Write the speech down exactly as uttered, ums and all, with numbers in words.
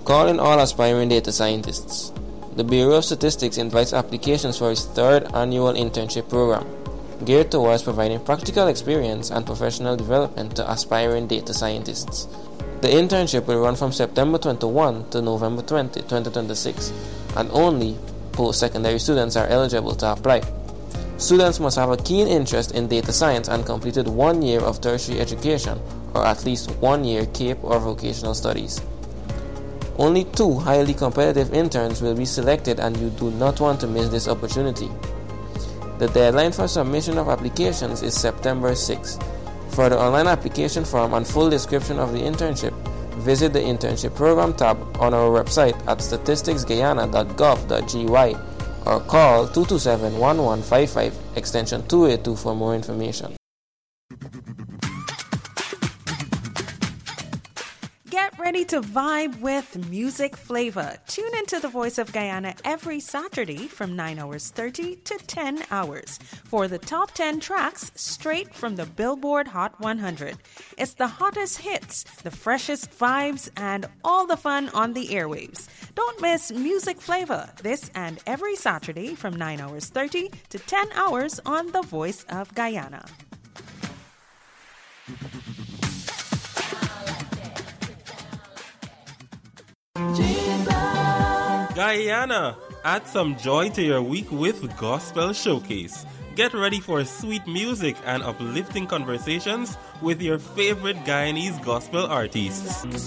Calling all aspiring data scientists. The Bureau of Statistics invites applications for its third annual internship program, geared towards providing practical experience and professional development to aspiring data scientists. The internship will run from September twenty-first to November twentieth, twenty twenty-six, and only post-secondary students are eligible to apply. Students must have a keen interest in data science and completed one year of tertiary education, or at least one year CAPE or vocational studies. Only two highly competitive interns will be selected, and you do not want to miss this opportunity. The deadline for submission of applications is September sixth. For the online application form and full description of the internship, visit the Internship Program tab on our website at statistics guyana dot gov dot g y or call two two seven, one one five five extension two eight two for more information. Get ready to vibe with music flavor. Tune into The Voice of Guyana every Saturday from nine hours thirty to ten hours for the top ten tracks straight from the Billboard Hot one hundred. It's the hottest hits, the freshest vibes, and all the fun on the airwaves. Don't miss Music Flavor this and every Saturday from nine hours thirty to ten hours on The Voice of Guyana. Guyana, add some joy to your week with Gospel Showcase. Get ready for sweet music and uplifting conversations with your favorite Guyanese gospel artists.